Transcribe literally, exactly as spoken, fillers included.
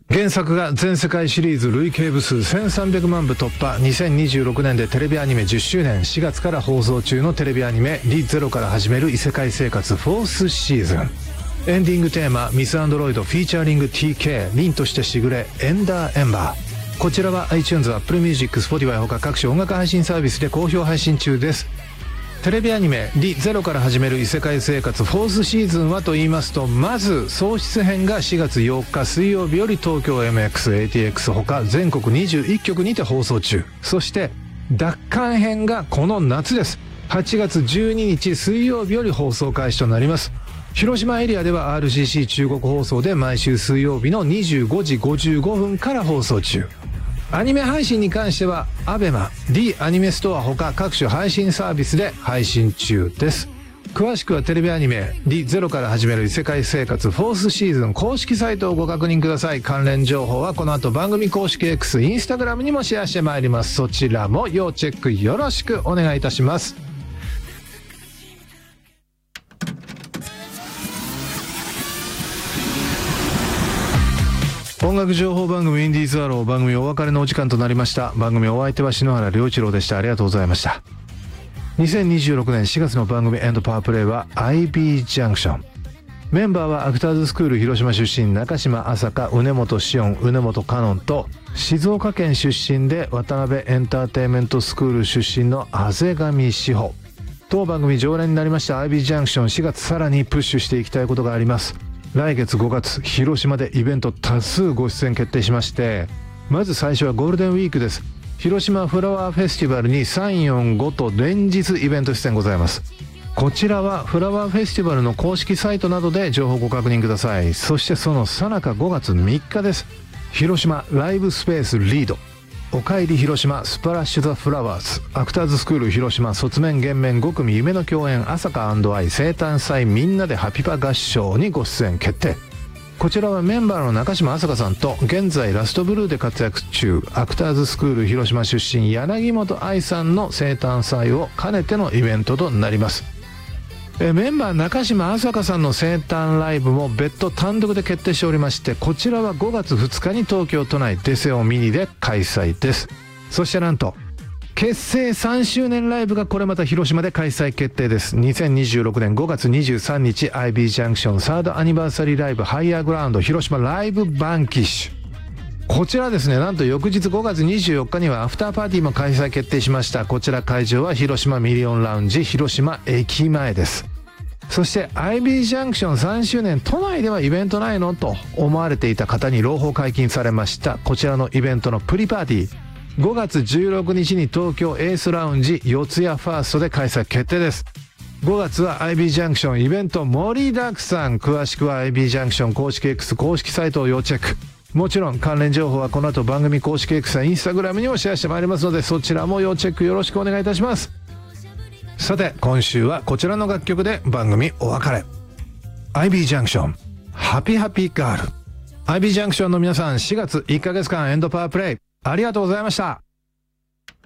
原作が全世界シリーズ累計部数せんさんびゃくまんぶ突破。にせんにじゅうろくねんでテレビアニメじゅっしゅうねん、しがつから放送中のテレビアニメリゼロから始める異世界生活フォースシーズン。エンディングテーマミスアンドロイドフィーチャーリング ティーケー 凛としてしぐれエンダーエンバー。こちらは iTunes、Apple Music、Spotify 他各種音楽配信サービスで好評配信中です。テレビアニメリゼロから始める異世界生活フォースシーズンはと言いますと、まず喪失編がしがつよっか水曜日より東京 エムエックス、エーティーエックス 他全国にじゅういっきょくにて放送中。そして奪還編がこの夏です。はちがつじゅうににち水曜日より放送開始となります。広島エリアでは アールシーシー 中国放送で毎週水曜日のにじゅうごじごじゅうごふんから放送中。アニメ配信に関しては アベマ、D アニメストア他各種配信サービスで配信中です。詳しくはテレビアニメリゼロから始める異世界生活フォースシーズン公式サイトをご確認ください。関連情報はこの後番組公式 X、インスタグラムにもシェアしてまいります。そちらも要チェックよろしくお願いいたします。音楽情報番組インディーズアロー、番組お別れのお時間となりました。番組お相手は篠原良一郎でした。ありがとうございました。にせんにじゅうろくねんしがつの番組エンドパワープレイは アイビー ジャンクション。メンバーはアクターズスクール広島出身中島朝香、畝本紫音、畝本香音と静岡県出身で渡辺エンターテインメントスクール出身の畔上志保。当番組常連になりました アイビー ジャンクション、しがつさらにプッシュしていきたいことがあります。来月ごがつ広島でイベント多数ご出演決定しまして、まず最初はゴールデンウィークです。広島フラワーフェスティバルにさん、よん、ごと連日イベント出演ございます。こちらはフラワーフェスティバルの公式サイトなどで情報ご確認ください。そしてそのさなかごがつみっかです。広島ライブスペースリード、おかえり広島スプラッシュザフラワーズ、アクターズスクール広島卒面減面ご組夢の共演朝香&愛生誕祭みんなでハピパ合唱にご出演決定。こちらはメンバーの中島朝香さんと現在ラストブルーで活躍中アクターズスクール広島出身柳本愛さんの生誕祭を兼ねてのイベントとなります。えメンバー中島朝香さんの生誕ライブも別途単独で決定しておりまして、こちらはごがつふつかに東京都内デセオミニで開催です。そしてなんと結成さんしゅうねんライブがこれまた広島で開催決定です。にせんにじゅうろくねんごがつにじゅうさんにち アイビー ジャンクションサードアニバーサリーライブハイヤーグラウンド広島ライブバンキッシュ。こちらですね、なんと翌日ごがつにじゅうよっかにはアフターパーティーも開催決定しました。こちら会場は広島ミリオンラウンジ広島駅前です。そして アイビー ジャンクションさんしゅうねん都内ではイベントないのと思われていた方に朗報解禁されました。こちらのイベントのプリパーティーごがつじゅうろくにちに東京エースラウンジ四谷ファーストで開催決定です。ごがつは アイビー ジャンクションイベント盛りだくさん。詳しくは アイビー ジャンクション公式 X 公式サイトを要チェック。もちろん関連情報はこの後番組公式 X やインスタグラムにもシェアしてまいりますので、そちらも要チェックよろしくお願いいたします。さて今週はこちらの楽曲で番組お別れ。 アイビー ジャンクションハピハピガール。 アイビー ジャンクションの皆さん、しがついっかげつかんエンドパワープレイありがとうございました。